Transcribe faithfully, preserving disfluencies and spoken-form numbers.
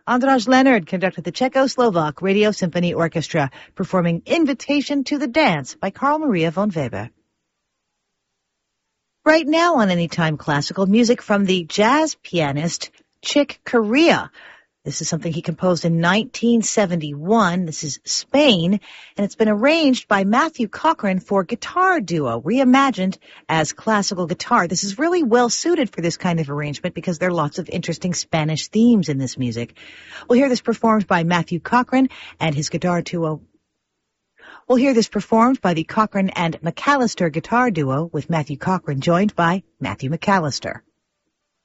András Leonard conducted the Czechoslovak Radio Symphony Orchestra, performing Invitation to the Dance by Carl Maria von Weber. Right now on Anytime Classical, music from the jazz pianist Chick Corea. This is something he composed in nineteen seventy-one. This is Spain, and it's been arranged by Matthew Cochrane for guitar duo, reimagined as classical guitar. This is really well suited for this kind of arrangement because there are lots of interesting Spanish themes in this music. We'll hear this performed by Matthew Cochrane and his guitar duo. We'll hear this performed by the Cochrane and McAllister guitar duo, with Matthew Cochrane joined by Matthew McAllister.